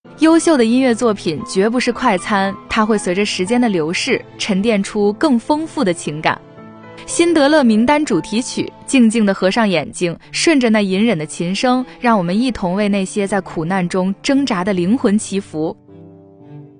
优秀的音乐作品绝不是快餐，它会随着时间的流逝沉淀出更丰富的情感。辛德勒名单主题曲，静静地合上眼睛，顺着那隐忍的琴声，让我们一同为那些在苦难中挣扎的灵魂祈福。